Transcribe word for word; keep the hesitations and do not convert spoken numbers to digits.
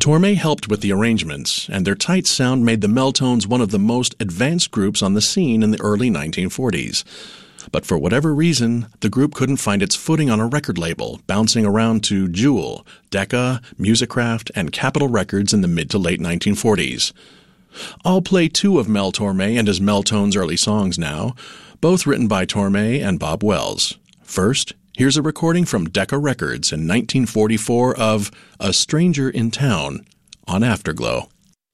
Torme helped with the arrangements, and their tight sound made the Mel-Tones one of the most advanced groups on the scene in the early nineteen forties. But for whatever reason, the group couldn't find its footing on a record label, bouncing around to Jewel, Decca, Musicraft, and Capitol Records in the mid to late nineteen forties. I'll play two of Mel Torme and his Mel-Tones early songs now, both written by Torme and Bob Wells. First, here's a recording from Decca Records in nineteen forty-four of A Stranger in Town on Afterglow.